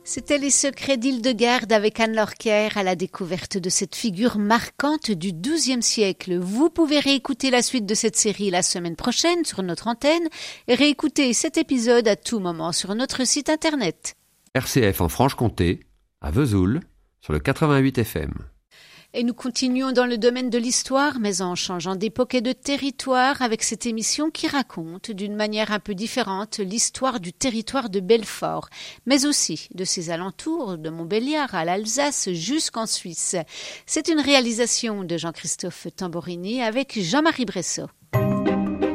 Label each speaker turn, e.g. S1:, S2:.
S1: C'était Les Secrets d'Hildegarde avec Anne Lorquer à la découverte de cette figure marquante du XIIe siècle. Vous pouvez réécouter la suite de cette série la semaine prochaine sur notre antenne et réécouter cet épisode à tout moment sur notre site internet.
S2: RCF en Franche-Comté, à Vesoul, sur le 88 FM.
S1: Et nous continuons dans le domaine de l'histoire, mais en changeant d'époque et de territoire, avec cette émission qui raconte, d'une manière un peu différente, l'histoire du territoire de Belfort, mais aussi de ses alentours, de Montbéliard à l'Alsace jusqu'en Suisse. C'est une réalisation de Jean-Christophe Tamborini avec Jean-Marie Bressot.